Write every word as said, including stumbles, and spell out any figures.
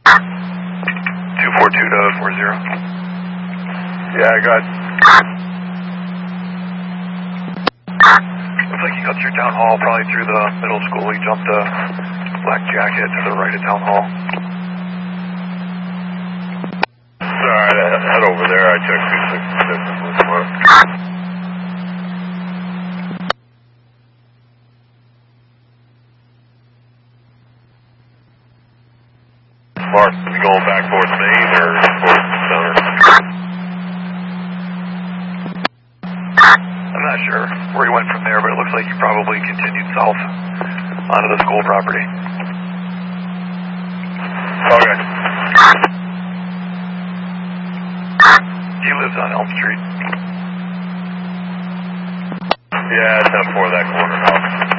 two four two to four zero. Yeah, I got. Looks like he got through Town Hall, probably through the middle school. He jumped a black jacket to the right of Town Hall. Alright, head over there. I checked two six six. Mark, you going back towards Maine or towards the center? I'm not sure where he went from there, but it looks like he probably continued south onto the school property. Okay. He lives on Elm Street. Yeah, ten four, that corner house.